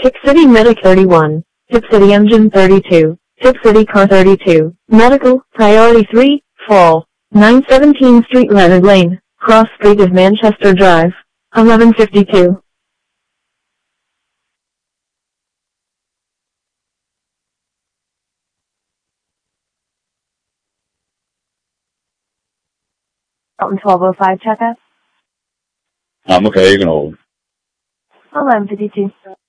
Tick City Medic 31, Tip City Engine 32, Tip City Car 32, Medical, Priority 3, Fall, 917 Street Leonard Lane, Cross Street of Manchester Drive, 1152. Elton 1205 checkup. Okay, you can hold. 1152.